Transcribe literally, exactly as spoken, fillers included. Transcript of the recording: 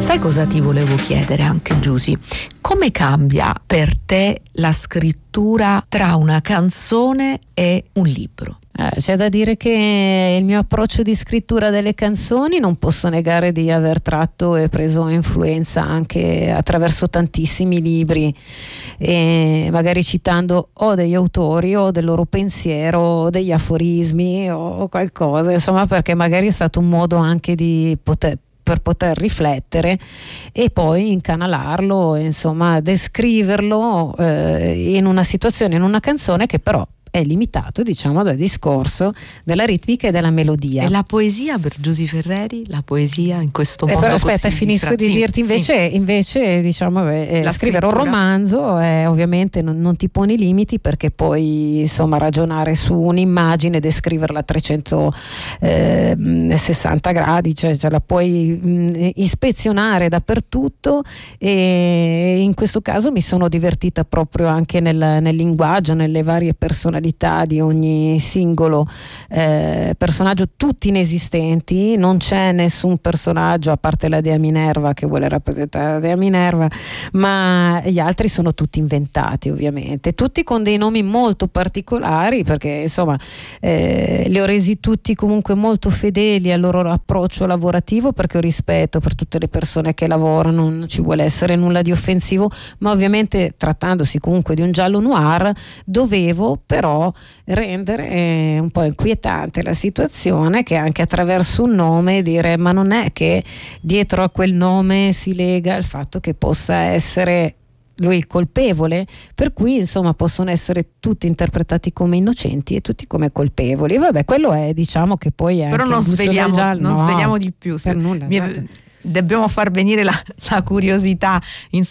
Sai cosa ti volevo chiedere anche, Giusy? Come cambia per te la scrittura tra una canzone e un libro? Eh, c'è da dire che il mio approccio di scrittura delle canzoni non posso negare di aver tratto e preso influenza anche attraverso tantissimi libri, e magari citando o degli autori o del loro pensiero o degli aforismi o qualcosa, insomma, perché magari è stato un modo anche di poter per poter riflettere e poi incanalarlo, insomma descriverlo eh, in una situazione, in una canzone che però è limitato, diciamo, dal discorso della ritmica e della melodia. E la poesia per Giusy Ferreri? La poesia in questo modo eh, però aspetta, così finisco di sì, dirti invece, sì. invece diciamo eh, La scrivere un scrittura. romanzo eh, ovviamente non, non ti poni limiti, perché puoi insomma ragionare su un'immagine e descriverla a trecentosessanta gradi, cioè, cioè la puoi mh, ispezionare dappertutto, e in questo caso mi sono divertita proprio anche nel, nel linguaggio, nelle varie personalità di ogni singolo eh, personaggio, tutti inesistenti. Non c'è nessun personaggio, a parte la dea Minerva che vuole rappresentare la dea Minerva, ma gli altri sono tutti inventati, ovviamente, tutti con dei nomi molto particolari, perché insomma eh, li ho resi tutti comunque molto fedeli al loro approccio lavorativo, perché ho rispetto per tutte le persone che lavorano, non ci vuole essere nulla di offensivo, ma ovviamente trattandosi comunque di un giallo noir dovevo però rendere eh, un po' inquietante la situazione, che anche attraverso un nome dire ma non è che dietro a quel nome si lega il fatto che possa essere lui il colpevole, per cui insomma possono essere tutti interpretati come innocenti e tutti come colpevoli. Vabbè, quello è, diciamo, che poi è però anche non il gusto del sveliamo, giallo. non No, sveliamo di più per nulla, Mi- esatto. dobbiamo far venire la, la curiosità,